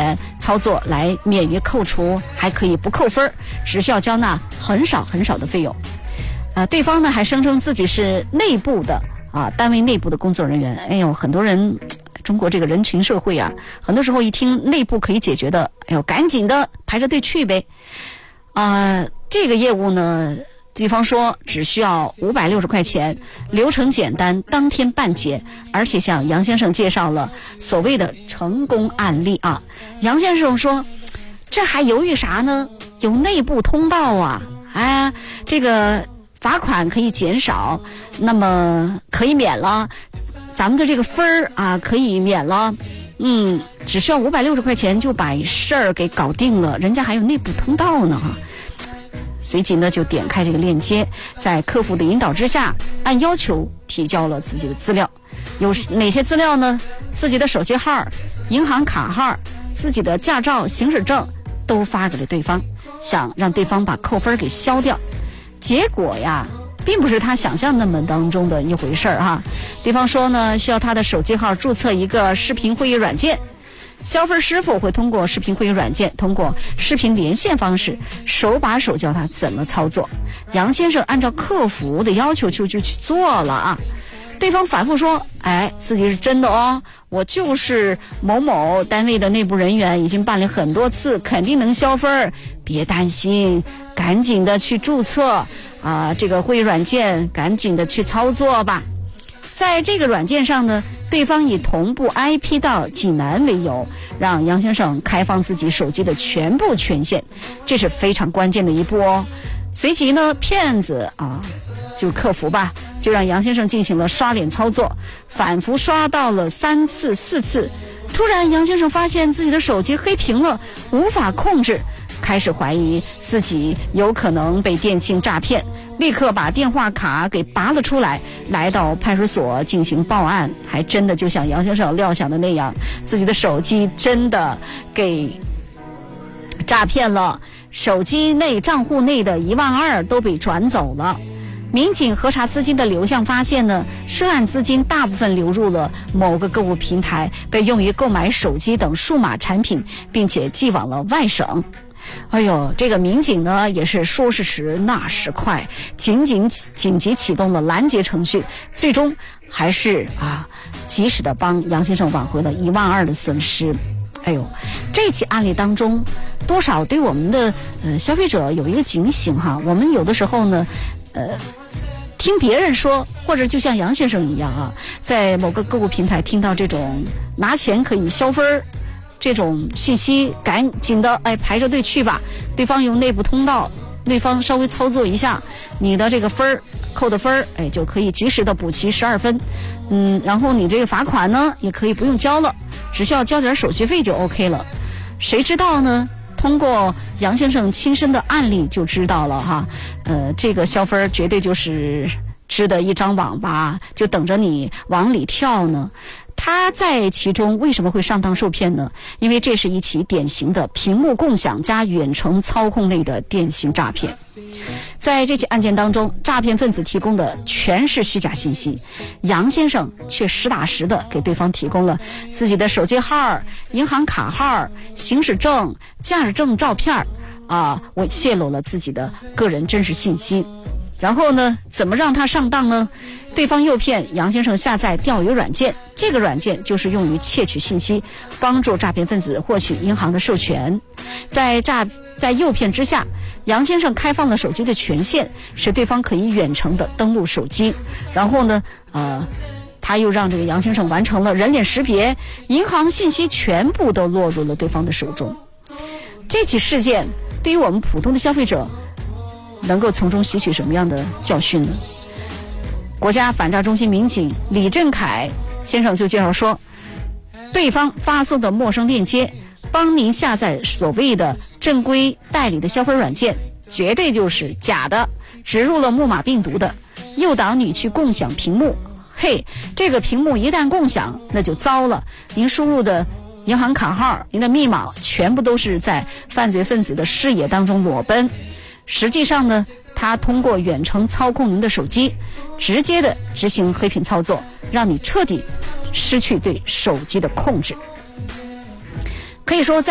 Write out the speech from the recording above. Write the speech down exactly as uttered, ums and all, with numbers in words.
员操作来免于扣除，还可以不扣分，只需要交纳很少很少的费用。呃，对方呢还声称自己是内部的啊，单位内部的工作人员。哎呦，很多人，中国这个人情社会啊，很多时候一听内部可以解决的，哎呦，赶紧的排着队去呗。啊、呃，这个业务呢，对方说只需要五百六十块钱，流程简单，当天办结，而且向杨先生介绍了所谓的成功案例啊。杨先生说，这还犹豫啥呢？有内部通道啊，哎，这个罚款可以减少，那么可以免了，咱们的这个分儿啊可以免了，嗯，只需要五百六十块钱就把事儿给搞定了，人家还有内部通道呢哈。随即呢就点开这个链接，在客服的引导之下，按要求提交了自己的资料。有哪些资料呢？自己的手机号、银行卡号、自己的驾照、行驶证都发给了对方，想让对方把扣分给消掉。结果呀，并不是他想象那么当中的一回事儿哈。对方说呢，需要他的手机号注册一个视频会议软件，消分师傅会通过视频会议软件，通过视频连线方式，手把手教他怎么操作。杨先生按照客服的要求就就去做了啊。对方反复说，哎，自己是真的哦，我就是某某单位的内部人员，已经办理很多次，肯定能消分，别担心，赶紧的去注册啊，这个会议软件赶紧的去操作吧。在这个软件上呢，对方以同步 I P 到济南为由，让杨先生开放自己手机的全部权限，这是非常关键的一步哦。随即呢，骗子啊，就是客服吧，就让杨先生进行了刷脸操作，反复刷到了三次四次。突然杨先生发现自己的手机黑屏了，无法控制，开始怀疑自己有可能被电信诈骗，立刻把电话卡给拔了出来，来到派出所进行报案。还真的就像杨先生料想的那样，自己的手机真的给诈骗了，手机内账户内的一万二都被转走了。民警核查资金的流向发现呢，涉案资金大部分流入了某个购物平台，被用于购买手机等数码产品，并且寄往了外省。哎呦，这个民警呢也是说时迟那时快，紧紧紧急启动了拦截程序，最终还是啊及时的帮杨先生挽回了一万二的损失。哎呦，这起案例当中，多少对我们的呃消费者有一个警醒哈。我们有的时候呢，呃，听别人说，或者就像杨先生一样啊，在某个购物平台听到这种拿钱可以消分这种信息，赶紧的哎排着队去吧。对方用内部通道，对方稍微操作一下，你的这个分儿扣的分儿，哎就可以及时的补齐十二分。嗯，然后你这个罚款呢也可以不用交了，只需要交点手续费就 OK 了。谁知道呢？通过杨先生亲身的案例就知道了哈，呃，这个消分绝对就是织的一张网吧，就等着你往里跳呢。他在其中为什么会上当受骗呢？因为这是一起典型的屏幕共享加远程操控类的电信诈骗。在这起案件当中，诈骗分子提供的全是虚假信息，杨先生却实打实的给对方提供了自己的手机号、银行卡号、行驶证、驾驶证照片啊，我泄露了自己的个人真实信息。然后呢，怎么让他上当呢？对方诱骗杨先生下载钓鱼软件，这个软件就是用于窃取信息，帮助诈骗分子获取银行的授权。在诈在诱骗之下，杨先生开放了手机的权限，使对方可以远程的登录手机。然后呢，呃，他又让这个杨先生完成了人脸识别，银行信息全部都落入了对方的手中。这起事件对于我们普通的消费者，能够从中吸取什么样的教训呢？国家反诈中心民警李振凯先生就介绍说，对方发送的陌生链接帮您下载所谓的正规代理的消费软件，绝对就是假的，植入了木马病毒的，诱导你去共享屏幕。嘿，这个屏幕一旦共享，那就糟了，您输入的银行卡号、您的密码全部都是在犯罪分子的视野当中裸奔。实际上呢，他通过远程操控您的手机，直接的执行黑屏操作，让你彻底失去对手机的控制。可以说在